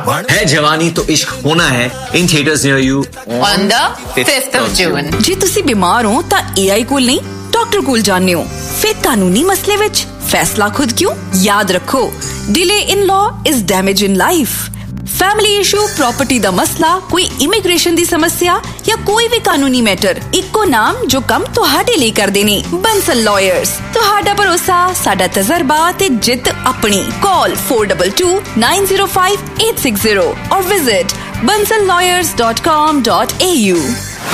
है जवानी तो इश्क होना है in theaters near you on the 5th of June। जे तुसी बीमार हो तां AI कोल नहीं डॉक्टर कोल जाने हो। फिर कानूनी मसले विच फैसला खुद क्यों? याद रखो, delay in law is damage in life. Family issue, property दा मसला, कोई इमिग्रेशन दी समस्या या कोई भी कानूनी मैटर, इक्को नाम जो कम तुहाडे लिए कर देनी। बंसल लॉयर्स, तुहाडा भरोसा, साडा तजर्बा ते जित अपनी। कॉल 422905 860 और विजिट bansallawyers.com.au।